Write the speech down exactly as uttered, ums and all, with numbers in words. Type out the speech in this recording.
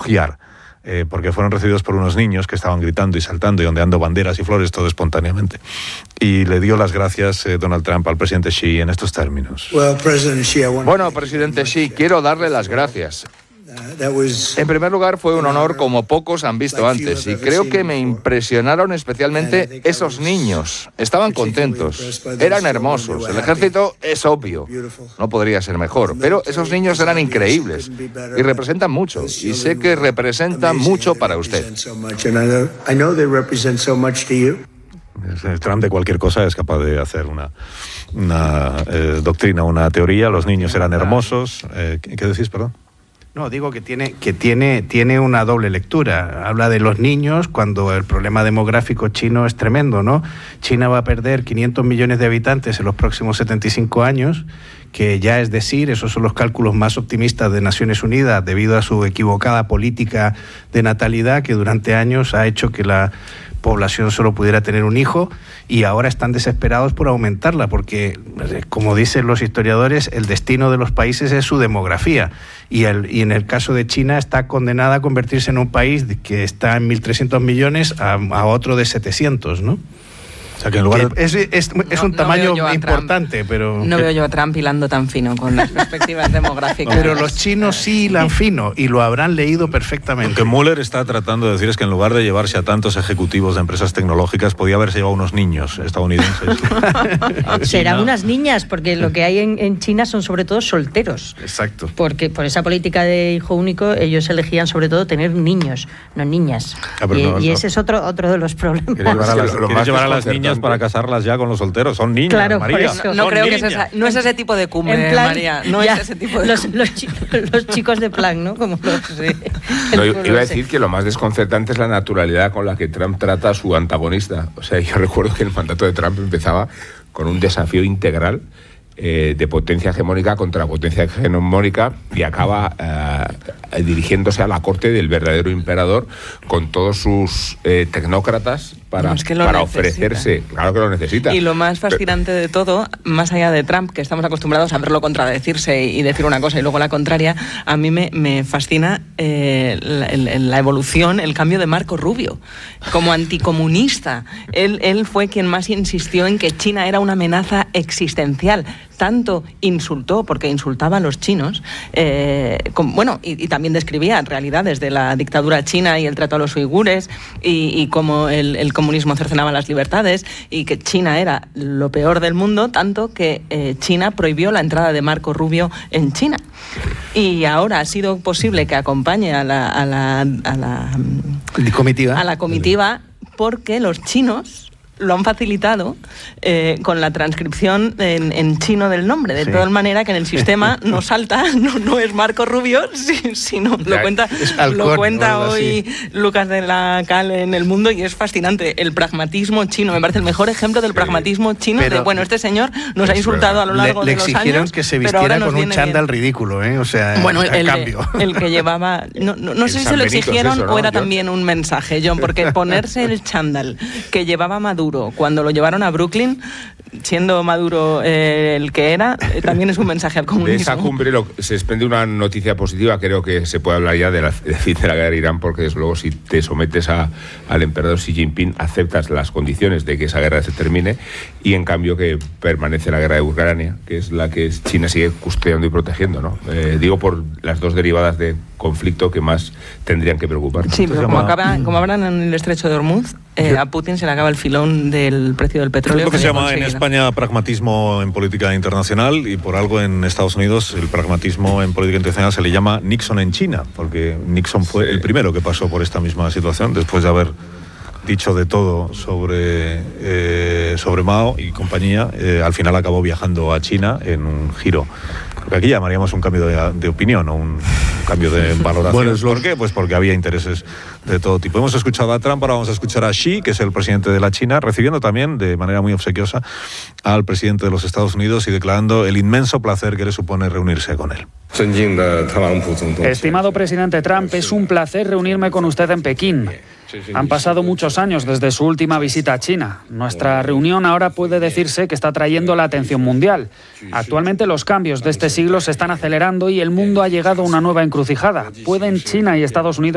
refugiar, eh, porque fueron recibidos por unos niños que estaban gritando y saltando y ondeando banderas y flores, todo espontáneamente. Y le dio las gracias eh, Donald Trump al presidente Xi en estos términos. Bueno, presidente Xi, quiero darle las gracias. En primer lugar, fue un honor como pocos han visto antes, y creo que me impresionaron especialmente esos niños. Estaban contentos, eran hermosos. El ejército es obvio, no podría ser mejor, pero esos niños eran increíbles y representan mucho, y sé que representan mucho para usted. Trump de cualquier cosa es capaz de hacer una, una eh, doctrina, una teoría. Los niños eran hermosos. Eh, ¿Qué decís, perdón? No, digo que tiene que tiene tiene una doble lectura. Habla de los niños cuando el problema demográfico chino es tremendo, ¿no? China va a perder quinientos millones de habitantes en los próximos setenta y cinco años, que ya es decir, esos son los cálculos más optimistas de Naciones Unidas debido a su equivocada política de natalidad que durante años ha hecho que la población solo pudiera tener un hijo, y ahora están desesperados por aumentarla porque, como dicen los historiadores, el destino de los países es su demografía, y, el, y en el caso de China está condenada a convertirse en un país que está en mil trescientos millones a, a otro de setecientos, ¿no? O sea, que en lugar de... es, es, es no, un tamaño no importante, Trump, pero... No veo yo a Trump hilando tan fino con las perspectivas demográficas. Pero los chinos sí hilan fino y lo habrán leído perfectamente. Lo que Mueller está tratando de decir es que en lugar de llevarse a tantos ejecutivos de empresas tecnológicas, podía haberse llevado a unos niños estadounidenses. Serán unas niñas, porque lo que hay en, en China son sobre todo solteros. Exacto. Porque por esa política de hijo único, ellos elegían sobre todo tener niños, no niñas. Ah, y, no, y no. ese es otro, otro de los problemas. Quieres llevar a las, lo, lo llevar a las niñas para casarlas ya con los solteros, son niñas, claro, María. No, no son creo niñas. que sea, no es ese tipo de cumbre, plan, María, no ya, es ese tipo de los, cumbre. Los, chi los chicos de plan, ¿no? Como los, sí, no, iba a decir que lo más desconcertante es la naturalidad con la que Trump trata a su antagonista. O sea, yo recuerdo que el mandato de Trump empezaba con un desafío integral eh, de potencia hegemónica contra potencia hegemónica, y acaba eh, dirigiéndose a la corte del verdadero emperador con todos sus eh, tecnócratas para, no, es que para necesita. ofrecerse. Claro que lo necesita. Y lo más fascinante de todo, más allá de Trump, que estamos acostumbrados a verlo contradecirse y decir una cosa y luego la contraria, a mí me, me fascina eh, la, la evolución, el cambio de Marco Rubio como anticomunista. Él, él fue quien más insistió en que China era una amenaza existencial. Tanto insultó, porque insultaba a los chinos, eh, con, bueno, y, y también describía realidades de la dictadura china y el trato a los uigures, y, y cómo el, el comunismo cercenaba las libertades, y que China era lo peor del mundo, tanto que eh, China prohibió la entrada de Marco Rubio en China. Y ahora ha sido posible que acompañe a la, a la, a la, comitiva. a la comitiva porque los chinos lo han facilitado eh, con la transcripción en, en chino del nombre, de sí. tal manera que en el sistema no salta, no, no es Marco Rubio, sino ya, lo cuenta, Alcón, lo cuenta hoy así. Lucas de la Cal en El Mundo, y es fascinante. El pragmatismo chino, me parece el mejor ejemplo del sí. pragmatismo chino, pero, de bueno, este señor nos ha insultado verdad. a lo largo le, de los años. Le exigieron que se vistiera con un chándal bien. ridículo, ¿eh? O sea, bueno, el, a cambio. El que llevaba, no, no, no sé si se lo exigieron eso, ¿no? o era John? También un mensaje, John, porque ponerse el chándal que llevaba Maduro cuando lo llevaron a Brooklyn, siendo Maduro eh, el que era, eh, también es un mensaje al comunismo. De esa cumbre lo, se desprende una noticia positiva. Creo que se puede hablar ya de la, de fin de la guerra de Irán, porque desde luego si te sometes a, al emperador Xi Jinping, aceptas las condiciones de que esa guerra se termine, y en cambio que permanece la guerra de Ucrania, que es la que China sigue custodiando y protegiendo, ¿no? Eh, digo por las dos derivadas de conflicto que más tendrían que preocupar. Sí, pero como, acaba, como hablan en el estrecho de Hormuz, eh, a Putin se le acaba el filón del precio del petróleo. Es lo que, que se llama conseguido. En España pragmatismo en política internacional, y por algo en Estados Unidos el pragmatismo en política internacional se le llama Nixon en China, porque Nixon fue sí. el primero que pasó por esta misma situación, después de haber dicho de todo sobre, eh, sobre Mao y compañía, eh, al final acabó viajando a China en un giro. Porque aquí llamaríamos un cambio de, de opinión o un, un cambio de valoración. Bueno, es ¿Por qué? Pues porque había intereses de todo tipo. Hemos escuchado a Trump, ahora vamos a escuchar a Xi, que es el presidente de la China, recibiendo también de manera muy obsequiosa al presidente de los Estados Unidos y declarando el inmenso placer que le supone reunirse con él. Estimado presidente Trump, es un placer reunirme con usted en Pekín. Han pasado muchos años desde su última visita a China. Nuestra reunión ahora puede decirse que está trayendo la atención mundial. Actualmente los cambios de este siglo se están acelerando y el mundo ha llegado a una nueva encrucijada. ¿Pueden China y Estados Unidos